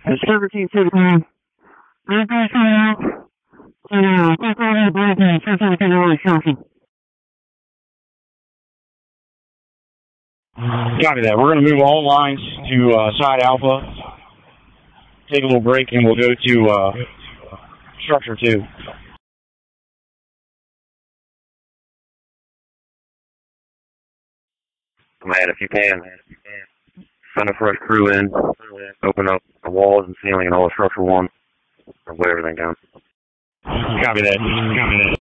1715. Copy that. We're going to move all lines to side Alpha. Take a little break, and we'll go to structure 2. Command, if you can, send a fresh crew in, open up the walls and ceiling and all of structure 1, and lay everything down. Copy that.